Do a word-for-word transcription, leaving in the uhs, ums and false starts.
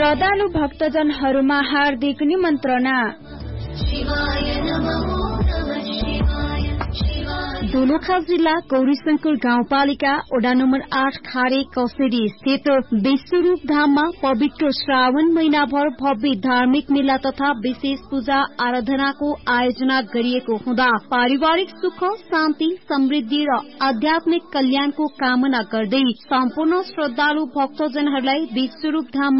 श्रद्धालु भक्तजनहरूमा हार्दिक निमन्त्रणा। दोलखा जिल्ला गौरीशंकर गाउँपालिका वडा नम्बर आठ खारे कसेरी स्थित विश्वरूप धाममा पवित्र श्रावण महिनाभर भव्य धार्मिक मेला तथा विशेष पूजा आराधनाको आयोजना गरिएको हुँदा पारिवारिक सुख शान्ति समृद्धि र आध्यात्मिक कल्याणको कामना गर्दै सम्पूर्ण श्रद्धालु भक्तजनहरूलाई विश्वरूप धाममा